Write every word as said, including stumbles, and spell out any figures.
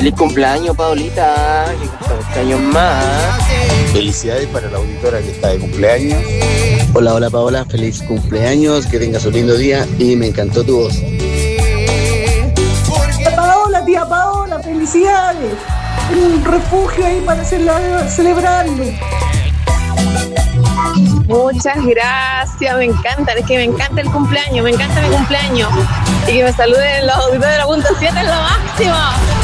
Feliz cumpleaños, Paulita, que cumpla años más. Felicidades para la auditora que está de cumpleaños. Hola, hola Paola, feliz cumpleaños, que tengas un lindo día y me encantó tu voz. Paola, tía Paola, felicidades. Un refugio ahí para celebrarlo. Muchas gracias, me encanta, es que me encanta el cumpleaños, me encanta mi cumpleaños. Y que me saluden los auditores de la punto siete es lo máximo.